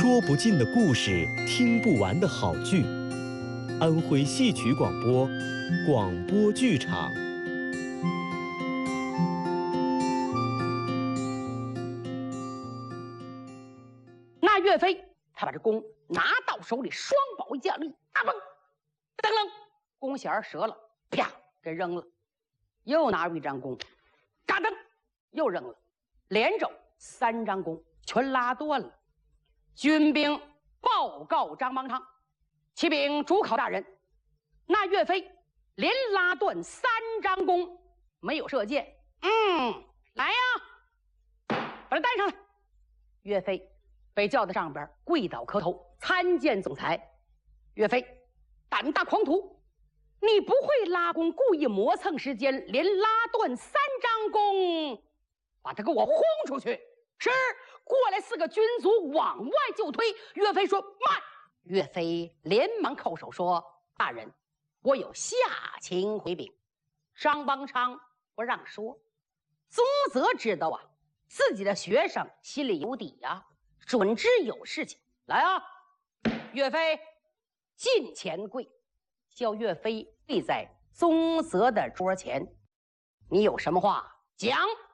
说不尽的故事，听不完的好剧。安徽戏曲广播，广播剧场。 那岳飞他把这弓拿到手里，双宝一降力，大嘣，噔楞，弓弦折了，啪，给扔了。又拿出一张弓，嘎噔，又扔了。连着3张弓全拉断了。军兵报告张邦昌，启禀主考大人，那岳飞连拉断3张弓，没有射箭。来呀，把他带上来。岳飞被叫到上边，跪倒磕头，参见总裁。岳飞，胆大狂徒，你不会拉弓，故意磨蹭时间，连拉断3张弓，把他给我轰出去！是。过来4个军卒往外就推。岳飞说慢。岳飞连忙叩首说：大人，我有下情回禀。张邦昌不让说，宗泽知道啊，自己的学生心里有底呀，准知有事情。来啊！岳飞近前跪，叫岳飞跪在宗泽的桌前。你有什么话讲？